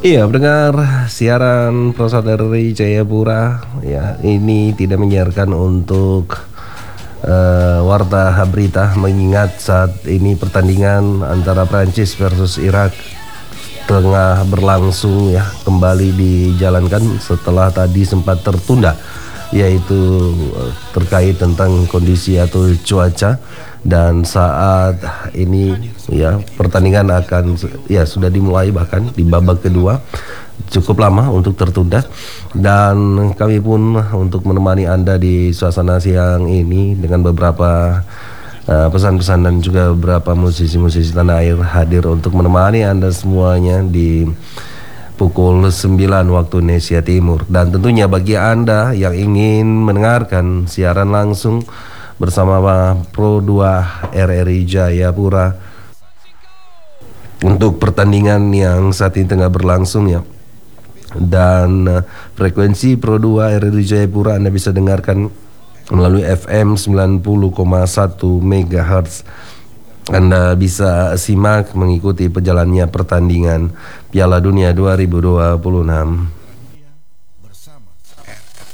Iya, mendengar siaran Prosat dari Jayapura, ya ini tidak menyiarkan untuk warta berita, mengingat saat ini pertandingan antara Prancis versus Irak tengah berlangsung ya, kembali dijalankan setelah tadi sempat tertunda, yaitu terkait tentang kondisi atau cuaca. Dan saat ini ya pertandingan akan ya sudah dimulai, bahkan di babak kedua cukup lama untuk tertunda. Dan kami pun untuk menemani Anda di suasana siang ini dengan beberapa pesan-pesan dan juga beberapa musisi-musisi tanah air hadir untuk menemani Anda semuanya di pukul 9 waktu Indonesia Timur. Dan tentunya bagi Anda yang ingin mendengarkan siaran langsung bersama Pro 2 RRI Jayapura untuk pertandingan yang saat ini tengah berlangsung ya. Dan frekuensi Pro 2 RRI Jayapura Anda bisa dengarkan melalui FM 90,1 MHz. Anda bisa simak mengikuti perjalannya pertandingan Piala Dunia 2026.